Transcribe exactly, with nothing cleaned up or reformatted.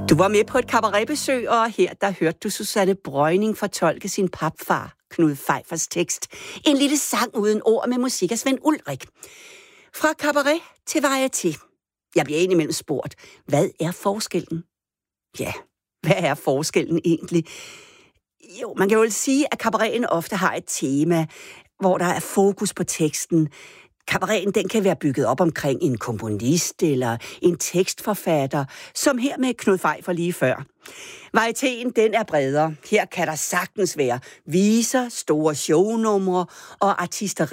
Du var med på et cabaretbesøg, og her der hørte du Susanne Breuning fortolke sin papfar, Knud Pfeiffers tekst. En lille sang uden ord med musik af Svend Ulrik. Fra cabaret til varieté. Jeg bliver indimellem spurgt, hvad er forskellen? Ja, hvad er forskellen egentlig? Jo, man kan jo sige, at cabareten ofte har et tema, hvor der er fokus på teksten. Cabareten, den kan være bygget op omkring en komponist eller en tekstforfatter, som her med Knud Pfeiffer lige før. Varietéen, den er bredere. Her kan der sagtens være viser, store shownumre og artister